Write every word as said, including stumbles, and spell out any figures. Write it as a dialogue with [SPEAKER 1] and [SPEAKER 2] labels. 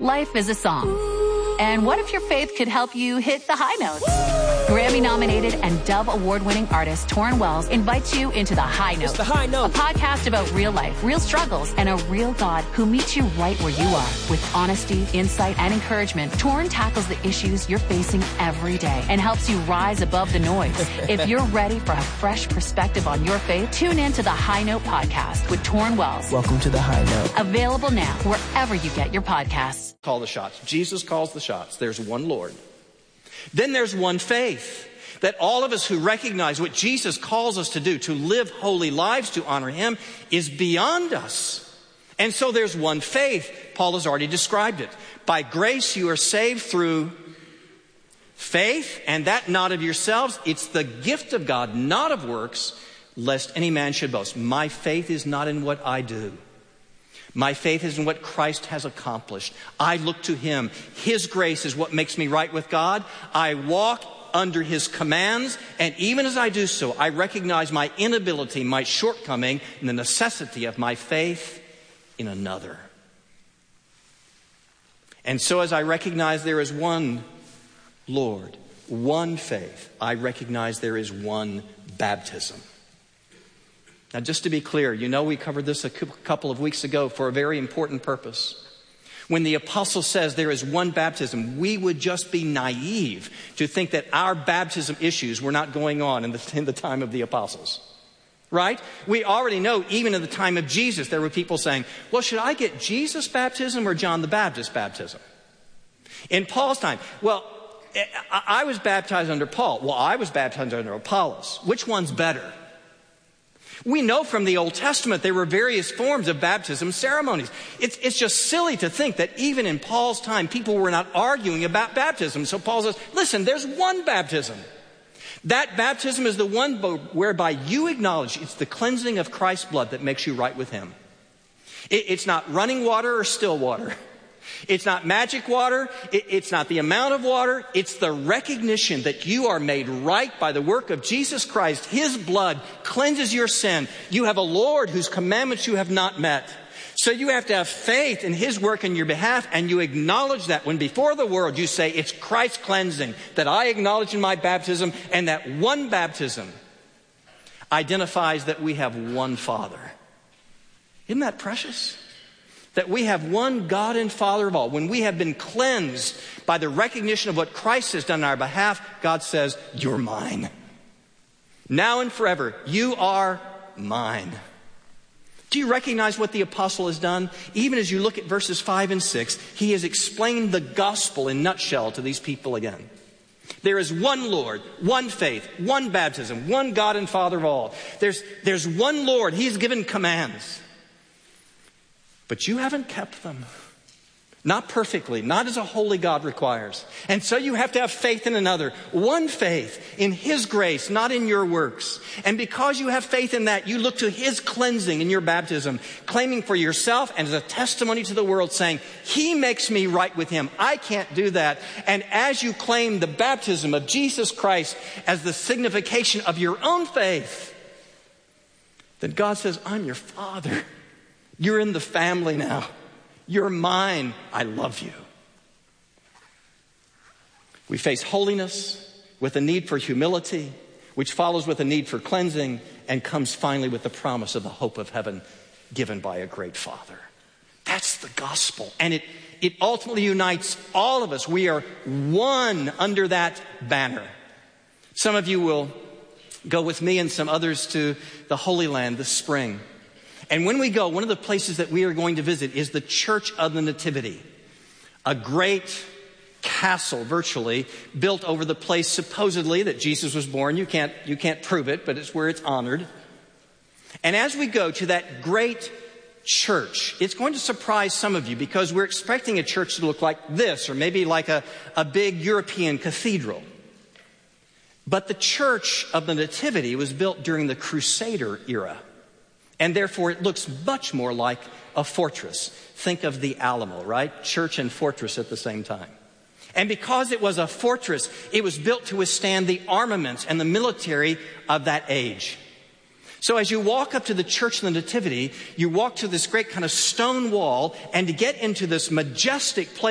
[SPEAKER 1] Life is a song. And what if your faith could help you hit the high notes? Grammy-nominated and Dove Award-winning artist Torrin Wells invites you into The High Note.
[SPEAKER 2] It's The High Note.
[SPEAKER 1] A podcast about real life, real struggles, and a real God who meets you right where you are. With honesty, insight, and encouragement, Torrin tackles the issues you're facing every day and helps you rise above the noise. If you're ready for a fresh perspective on your faith, tune in to The High Note podcast with Torrin Wells.
[SPEAKER 2] Welcome to The High Note.
[SPEAKER 1] Available now wherever you get your podcasts.
[SPEAKER 3] Call the shots. Jesus calls the shots. There's one Lord. Then there's one faith. That all of us who recognize what Jesus calls us to do, to live holy lives, to honor Him, is beyond us. And so there's one faith. Paul has already described it. By grace you are saved through faith, and that not of yourselves. It's the gift of God, not of works, lest any man should boast. My faith is not in what I do. My faith is in what Christ has accomplished. I look to Him. His grace is what makes me right with God. I walk under His commands, and even as I do so, I recognize my inability, my shortcoming, and the necessity of my faith in another. And so as I recognize there is one Lord, one faith, I recognize there is one baptism. Now, just to be clear, you know we covered this a couple of weeks ago for a very important purpose. When the apostle says there is one baptism, we would just be naive to think that our baptism issues were not going on in the, in the time of the apostles. Right? We already know, even in the time of Jesus, there were people saying, well, should I get Jesus' baptism or John the Baptist's baptism? In Paul's time, well, I was baptized under Paul. Well, I was baptized under Apollos. Which one's better? We know from the Old Testament there were various forms of baptism ceremonies. It's, it's just silly to think that even in Paul's time, people were not arguing about baptism. So Paul says, listen, there's one baptism. That baptism is the one whereby you acknowledge it's the cleansing of Christ's blood that makes you right with Him. It, it's not running water or still water. It's not magic water. It, it's not the amount of water. It's the recognition that you are made right by the work of Jesus Christ. His blood cleanses your sin. You have a Lord whose commandments you have not met. So you have to have faith in His work on your behalf, and you acknowledge that when before the world you say, it's Christ's cleansing that I acknowledge in my baptism, and that one baptism identifies that we have one Father. Isn't that precious? That we have one God and Father of all. When we have been cleansed by the recognition of what Christ has done on our behalf, God says, you're mine. Now and forever, you are mine. Do you recognize what the apostle has done? Even as you look at verses five and six, he has explained the gospel in a nutshell to these people again. There is one Lord, one faith, one baptism, one God and Father of all. There's, there's one Lord. He's given commands. But you haven't kept them. Not perfectly, not as a holy God requires. And so you have to have faith in another. One faith in His grace, not in your works. And because you have faith in that, you look to His cleansing in your baptism, claiming for yourself and as a testimony to the world, saying, He makes me right with Him. I can't do that. And as you claim the baptism of Jesus Christ as the signification of your own faith, then God says, I'm your Father. You're in the family now. You're mine. I love you. We face holiness with a need for humility, which follows with a need for cleansing, and comes finally with the promise of the hope of heaven given by a great Father. That's the gospel. And it, it ultimately unites all of us. We are one under that banner. Some of you will go with me and some others to the Holy Land this spring. And when we go, one of the places that we are going to visit is the Church of the Nativity, a great castle virtually built over the place supposedly that Jesus was born. You can't, you can't prove it, but it's where it's honored. And as we go to that great church, it's going to surprise some of you because we're expecting a church to look like this, or maybe like a, a big European cathedral. But the Church of the Nativity was built during the Crusader era. And therefore, it looks much more like a fortress. Think of the Alamo, right? Church and fortress at the same time. And because it was a fortress, it was built to withstand the armaments and the military of that age. So as you walk up to the Church of the Nativity, you walk to this great kind of stone wall, and to get into this majestic place,